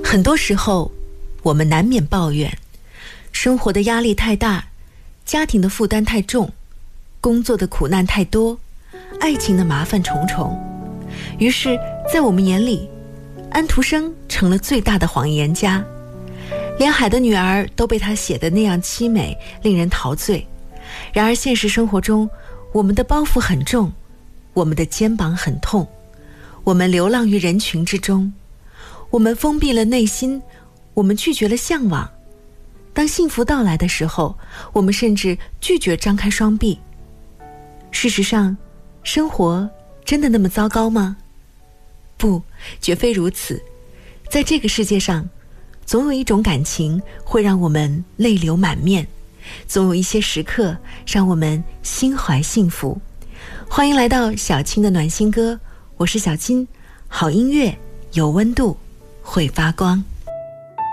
很多时候我们难免抱怨生活的压力太大，家庭的负担太重，工作的苦难太多，爱情的麻烦重重。于是在我们眼里，安徒生成了最大的谎言家，连海的女儿都被他写得那样凄美，令人陶醉。然而现实生活中，我们的包袱很重，我们的肩膀很痛，我们流浪于人群之中，我们封闭了内心，我们拒绝了向往。当幸福到来的时候，我们甚至拒绝张开双臂。事实上，生活真的那么糟糕吗？不，绝非如此。在这个世界上，总有一种感情会让我们泪流满面，总有一些时刻让我们心怀幸福。欢迎来到小青的暖心歌，我是小青。好音乐有温度，会发光。